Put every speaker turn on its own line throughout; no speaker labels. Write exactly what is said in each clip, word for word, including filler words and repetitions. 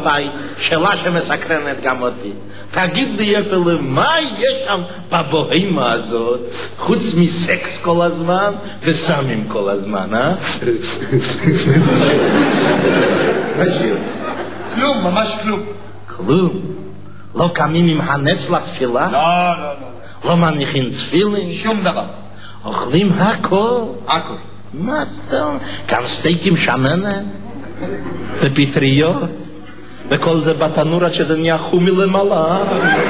רבותיי, שאלה שמסקרנת גם אותי. תגיד לי אפילו, מה יש שם בבוהמה הזאת, חוץ מסקס כל הזמן וסמים כל הזמן, אה?
כלום, ממש כלום.
כלום? לא קמים עם הנץ לתפילה?
לא, לא, לא.
לא מניחים תפילין?
שום דבר.
אוכלים הכל?
הכל.
מה טוב? גם סטייקים שמנת? ופטריות? וכל זה בתנור עד שזה נהיה חומי למעלה.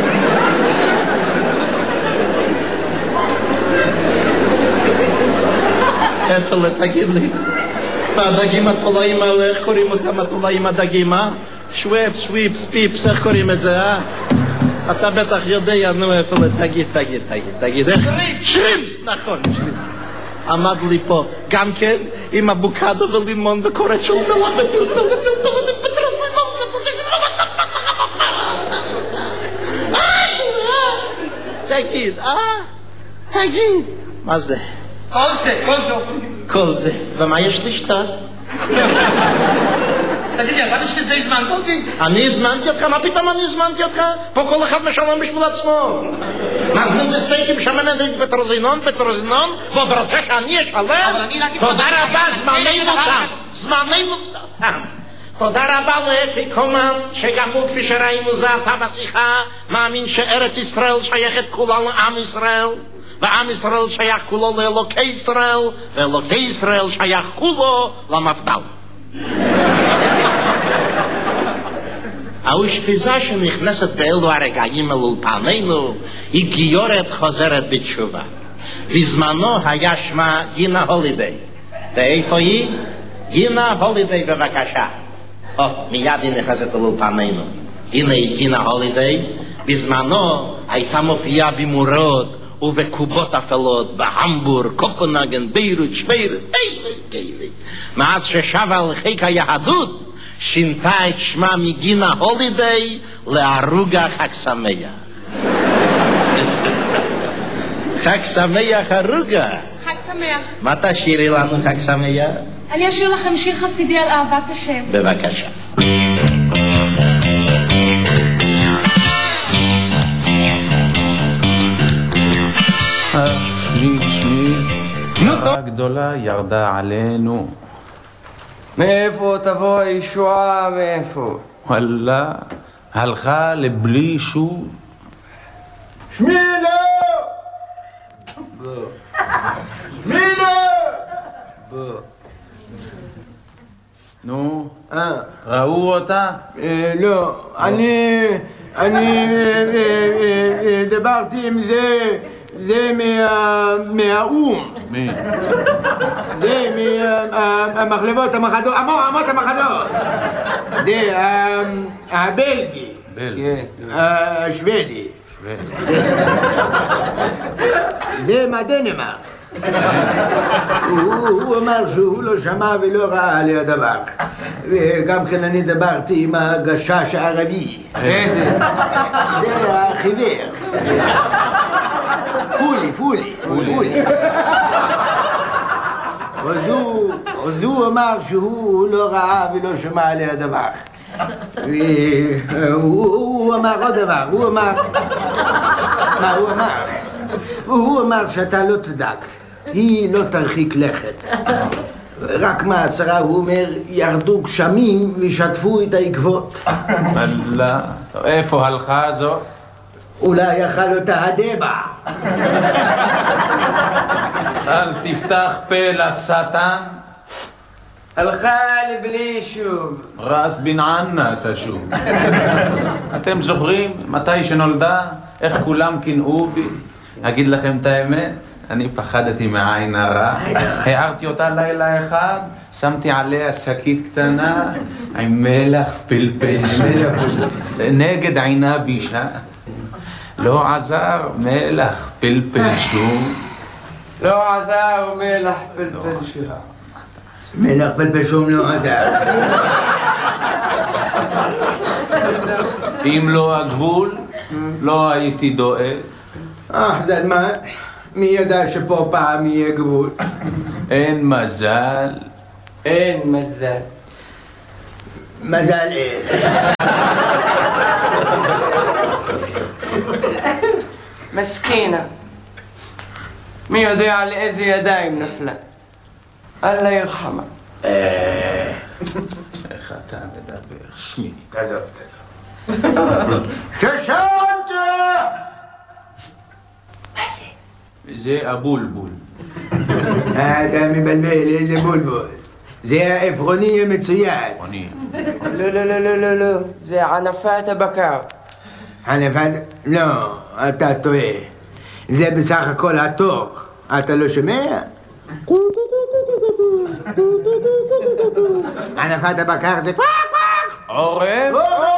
אפלה, תגיד לי, הדגים התולעים האלה, איך קוראים אותם התולעים הדגים, אה? שוויפ, שוויפס, פיפס, איך קוראים את זה, אה? אתה בטח יודע, נו, אפלה, תגיד, תגיד, תגיד, תגיד, איך? שרימפס, נכון, שרימפס. עמד לי פה, גם כן, עם אבוקדו ולימון וקורט של מלח ופלפל ופטרס לימון. תגיד, אה? תגיד. מה זה?
כל זה, כל זה.
כל זה. ומה יש לשתות?
תגיד לי, אתה שזה הזמנת אותי?
אני הזמנתי אותך? מה פתאום אני הזמנתי אותך? פה כל אחד משלם בשביל עצמו. נתנו זה סטייקים שמנת פטרוזינון, פטרוזינון, ועוד רוצה שאני אשלם? תודה רבה, זמננו תם. זמננו תם. תודה רבה לאפי קומן, שגם הוא כפי שראינו זה אתה בשיחה, מאמין שארץ ישראל שייכת כולה לעם ישראל, ועם ישראל שייך כולו לאלוקי ישראל, ואלוקי ישראל שייך כולו למפד"ל. האושפיזה שנכנסת באלו הרגעים אל אולפנינו היא גיורת חוזרת בתשובה. בזמנו היה שמה גינה הולידיי. ואיפה היא? גינה הולידיי, בבקשה. או, מיד היא נכנסת אל אולפנינו. הנה היא גינה הולידיי. בזמנו הייתה מופיעה במורות ובקובות אפלות בהמבורג, קופנהגן, ביירות, שוויירות, איזה כאלה. מאז ששבה על חיק היהדות שינתה את שמה מגינה הולידיי לארוגה חג שמח. חג שמח ארוגה.
חג שמח.
מה תשאירי לנו חג שמח?
אני אשאיר לכם שיר חסידי על אהבת השם.
בבקשה.
שמי, שמי, שרה גדולה ירדה עלינו.
מאיפה תבוא הישועה, מאיפה?
וואלה, הלכה לבלי שוב.
שמילה! שמילה!
נו,
אה.
ראו אותה?
לא, אני... אני דיברתי עם זה... זה מהאום.
מי?
זה מהמחלבות המחדות, אמות המחדות. זה הבלגי.
בלגי.
השוודי. זה מהדנמרק. הוא אמר שהוא לא שמע ולא ראה על הדבר. וגם כן אני דיברתי עם הגשש הערבי.
איזה?
זה החיוור. פולי, פולי, פולי. אז הוא אמר שהוא לא ראה ולא שמע על הדבר. והוא אמר עוד דבר, הוא אמר... מה הוא אמר? הוא אמר שאתה לא תדאג, היא לא תרחיק לכת. רק מהצרה הוא אומר, ירדו גשמים ושטפו את העקבות.
וואלה, איפה הלכה זו?
אולי יאכל אותה הדבע.
אל תפתח פה לשטן.
הלכה לבלי שוב.
רס בן ענה תשוב. אתם זוכרים מתי שנולדה? איך כולם קינאו בי? אגיד לכם את האמת, אני פחדתי מהעין הרע. הערתי אותה לילה אחד, שמתי עליה שקית קטנה עם מלח פלפל נגד עינה בישה. לא עזר מלח פלפל שום.
לא עזר מלח פלפל שום. מלח פלפל שום לא עזר.
אם לא הגבול, לא הייתי דואג.
אה, זה מה? מי ידע שפה פעם יהיה גבול?
אין מזל.
אין מזל. מדל איך.
מסכינה. מי יודע על איזה ידיים נפלה? אללה ירחמה.
איך אתה מדבר? שמי.
שושנת!
מה זה?
זה הבולבול.
אתה מבלבל, איזה בולבול. זה העפרוני המצויץ.
עפרוני.
לא, לא, לא, לא, לא, לא. זה ענפת הבקר.
ענפת? לא, אתה טועה. זה בסך הכל התוך. אתה לא שומע? ענפת הבקר זה קוואק קוואק!
עורב?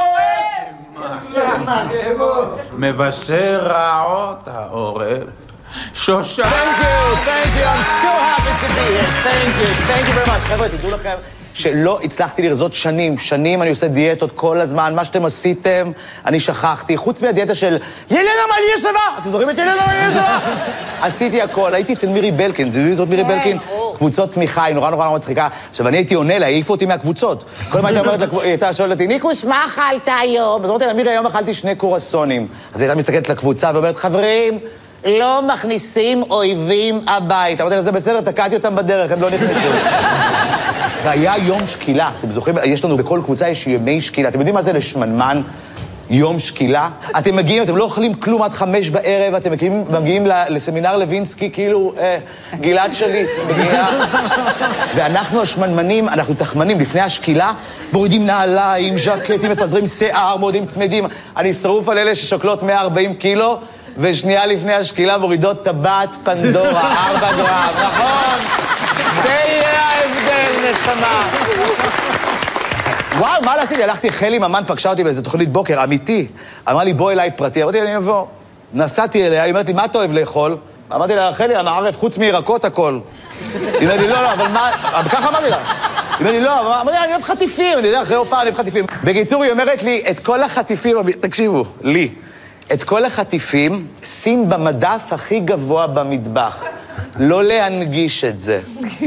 מבשר רעות העורב. שושן!
Thank you, thank you, I'm so happy to be here. Thank you, thank you very much. חבר'ה, תדעו לכם שלא הצלחתי לרזות שנים. שנים אני עושה דיאטות כל הזמן. מה שאתם עשיתם, אני שכחתי. חוץ מהדיאטה של ילנה מליאסבה. אתם זוכרים את ילנה מליאסבה? עשיתי הכל. הייתי אצל מירי בלקין. תדעו זאת מירי בלקין? קבוצות תמיכה, היא נורא נורא נורא מצחיקה. עכשיו, אני הייתי עונה לה, העיפו אותי מהקבוצות. כל מה הייתה אומרת, היא הייתה שואלת אותי, ניקוש, מה אכלת היום? אז אמרתי לה, מירי, היום אכלתי שני קורסונים. אז היא הייתה מסתכלת לקבוצה ואומרת, חברים, לא מכניסים אויבים הבית. אמרתי לה, זה בסדר, תקעתי אותם בדרך, הם לא נכנסו. והיה יום שקילה. אתם זוכרים, יש לנו בכל קבוצה יש ימי שקילה. אתם יודעים מה זה לשמנמן? יום שקילה? אתם מגיעים, אתם לא אוכלים כלום עד חמש בערב, אתם מגיעים, מגיעים לסמינר לוינסקי, כאילו, אה, גלעד שליט, מגיע. ואנחנו השמנמנים, אנחנו תחמנים, לפני השקילה, מורידים נעליים, ז'קטים, מפזרים שיער, מורידים צמדים. אני שרוף על אלה ששוקלות מאה וארבעים קילו, ושנייה לפני השקילה מורידות טבעת פנדורה, ארבע גרם, נכון? זה יהיה ההבדל, נשמה. וואו, מה לעשיתי? הלכתי, חלי ממן פגשה אותי באיזה תוכנית בוקר, אמיתי. אמרה לי, בוא אליי פרטי. אמרתי, אני אבוא. נסעתי אליה, היא אומרת לי, מה אתה אוהב לאכול? אמרתי לה, חלי, אני ערף חוץ מירקות הכל. היא אומרת לי, לא, לא, אבל מה... ככה אמרתי לה. היא אומרת לי, לא, אמרתי לה, אני אוהב חטיפים. אני יודע, אחרי הופעה אני אוהב חטיפים. בקיצור, היא אומרת לי, את כל החטיפים, תקשיבו, לי, את כל החטיפים, שים במדף הכי גבוה במטבח. לא להנגיש את זה.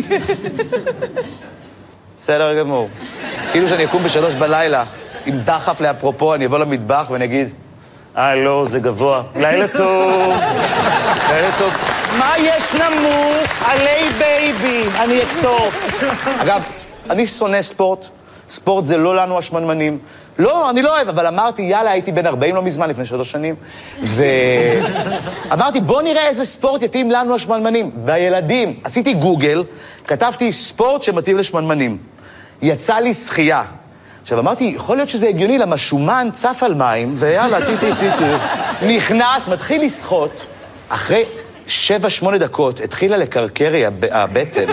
בסדר גמור. כאילו שאני אקום בשלוש בלילה, עם דחף לאפרופו, אני אבוא למטבח ואני אגיד, אה, לא, זה גבוה. לילה טוב. לילה טוב. מה יש נמוך? עלי בייבי. אני אקטוף. אגב, אני שונא ספורט. ספורט זה לא לנו השמנמנים. לא, אני לא אוהב, אבל אמרתי, יאללה, הייתי בן ארבעים לא מזמן, לפני שלוש שנים, ואמרתי, בוא נראה איזה ספורט יתאים לנו השמנמנים. והילדים, עשיתי גוגל, כתבתי ספורט שמתאים לשמנמנים. יצא לי שחייה. עכשיו, אמרתי, יכול להיות שזה הגיוני, למה שומן צף על מים, ויאללה, טי טי טי טי. נכנס, מתחיל לשחות, אחרי שבע, שמונה דקות, התחילה לקרקרי הבטן.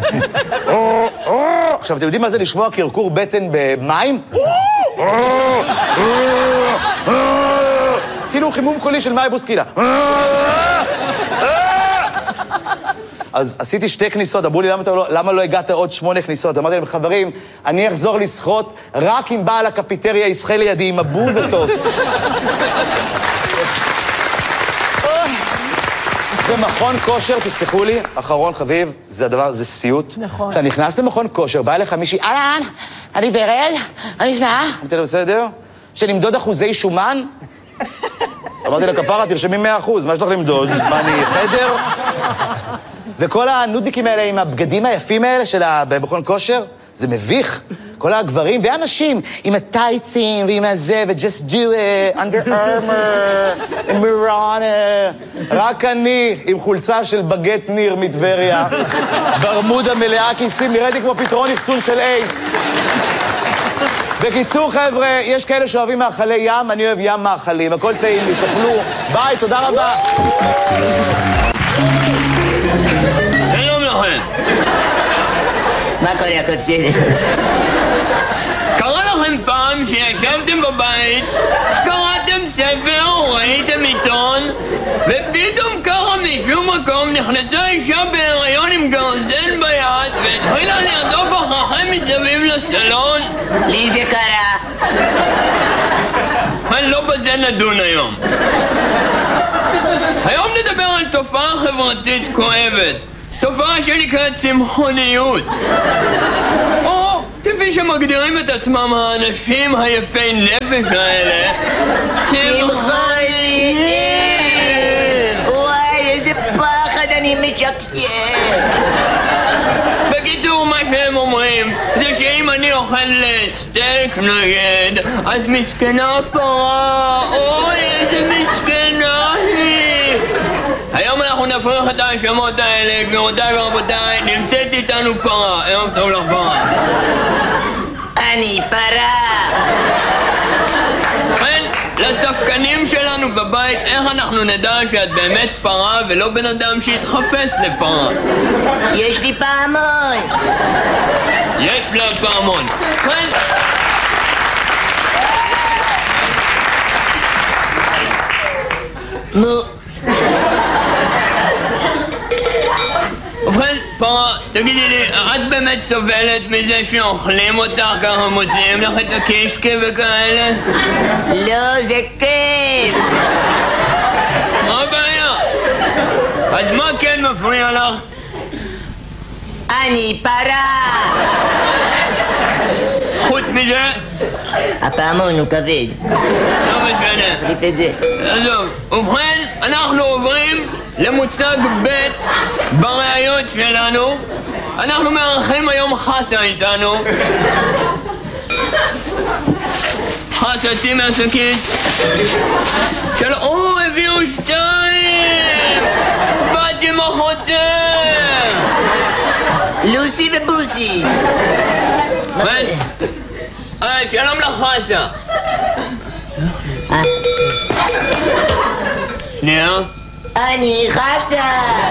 עכשיו, אתם יודעים מה זה לשמוע קרקור בטן במים? כאילו חימום קולי של מאי בוסקילה. אז עשיתי שתי כניסות, אמרו לי, למה לא הגעת עוד שמונה כניסות? אמרתי להם, חברים, אני אחזור לשחות רק אם בעל הקפיטריה ישחה לידי עם אבו וטוסט. במכון כושר, תסלחו לי, אחרון חביב, זה הדבר, זה סיוט. נכון. אתה נכנס למכון כושר, בא אליך מישהי, אהלן, אני ורד, אני שמה. אמרתי לה, בסדר? שנמדוד אחוזי שומן? אמרתי לה, כפרה, תרשמי מאה אחוז, מה יש לך למדוד? מה, אני חדר? וכל הנודניקים האלה עם הבגדים היפים האלה של המכון כושר, זה מביך. כל הגברים והאנשים עם הטייצים ועם הזה, ו-just do it, under armor, מורונה. רק אני עם חולצה של בגט ניר מטבריה, ברמודה מלאה כיסים, נראיתי כמו פתרון אחסון של אייס. בקיצור, חבר'ה, יש כאלה שאוהבים מאכלי ים, אני אוהב ים מאכלים, הכל טעים לי, תאכלו. ביי, תודה רבה.
שלום לכם.
מה קורה, הכל בסדר?
קרה לכם פעם שישבתם בבית, קראתם ספר, ראיתם עיתון, ופתאום ככה משום מקום נכנסה אישה בהיריון עם גרזן ביד והתחילה לרדוף אחריכם מסביב לסלון?
לי זה קרה.
אבל לא בזה נדון היום. היום נדבר על תופעה חברתית כואבת, תופעה שנקראת צמחוניות. או כפי שמגדירים את עצמם האנשים היפי נפש האלה,
שמחונים! וואי, איזה פחד, אני משקשק.
בקיצור, מה שהם אומרים זה שאם אני אוכל סטייק נגד, אז מסכנה פרה, אוי, איזה מסכנה היא. היום אנחנו נפריך את ההאשמות האלה, גבירותיי ורבותיי, נמצאת איתנו פרה. ערב טוב לך פרה.
אני פרה.
כן, לספקנים שלנו בבית, איך אנחנו נדע שאת באמת פרה ולא בן אדם שהתחפש לפרה?
יש לי פעמון.
יש לה פעמון. כן.
מו.
ובכן, פרה, תגידי לי, את באמת סובלת מזה שאוכלים אותך ככה, מוציאים לך את הקישקע וכאלה?
לא, זה כיף.
מה הבעיה? אז מה כן מפריע לך?
אני פרה.
חוץ מזה?
הפעמון הוא כבד.
לא משנה.
תחליף את זה.
עזוב, ובכן, אנחנו עוברים למוצג ב' בראיות שלנו. אנחנו מארחים היום חסה איתנו. חסה, צאי מהשקית. של... או, הביאו שתיים! בת עם אחותך!
לוסי ובוסי.
אה, שלום לך חסה. שנייה.
אני חסה.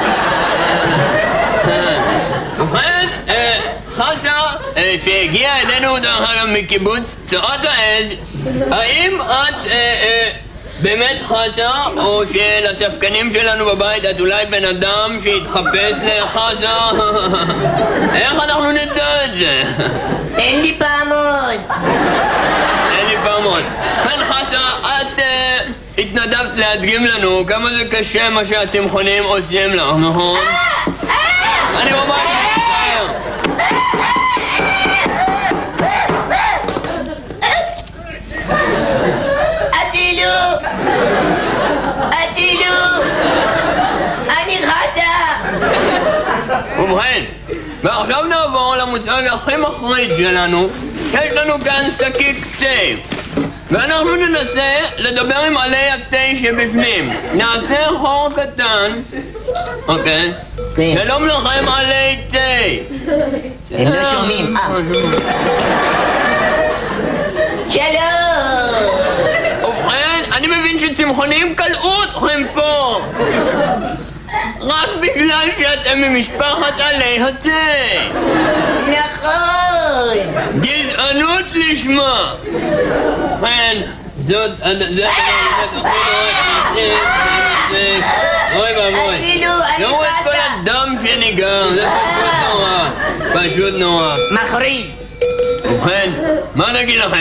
ובכן, חסה, שהגיעה אלינו דרך אגב מקיבוץ צרת העז, האם את באמת חסה, או שלספקנים שלנו בבית את אולי בן אדם שהתחפש לחסה? איך אנחנו נדע את זה?
אין לי פעמון.
אין לי פעמון. כן חסה, את התנדבת להדגים לנו כמה זה קשה מה שהצמחונים עושים לך, נכון? אני ממש מצטער.
אטילו! אטילו! אני חסה!
ובכן, ועכשיו נעבור למוצג הכי מחריד שלנו. יש לנו כאן שקית תה, ואנחנו ננסה לדבר עם עלי התה שבפנים. נעשה חור קטן. אוקיי?
כן.
שלום לכם עלי תה.
הם לא שומעים. שלום!
ובכן, אני מבין שצמחונים קלעו אתכם פה רק בגלל שאתם ממשפחת עלי התה.
נכון!
גזענות לשמה. כן, זאת... זה... אוי ואבוי.
אפילו, אני
ראו את כל
חסה.
הדם שניגר, זה פשוט נורא. פשוט נורא.
מחריד.
ובכן, מה נגיד לכם?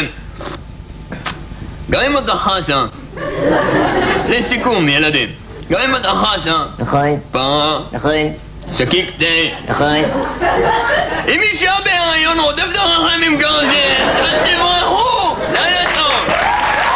גם אם אתה חסה, לסיכום ילדים, גם אם אתה חסה,
נכון.
פרה,
נכון.
שקיק תה,
נכון.
אם אישה בהיריון רודפת אחריכם עם גרזן, אז תברחו! לילה טוב!